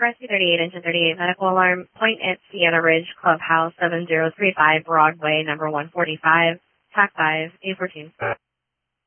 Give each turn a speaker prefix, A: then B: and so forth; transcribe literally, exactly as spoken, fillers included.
A: Rescue thirty-eight, engine thirty-eight, medical alarm, point at Sienna Ridge Clubhouse, seven zero three five Broadway, number one forty-five, T A C five, A fourteen.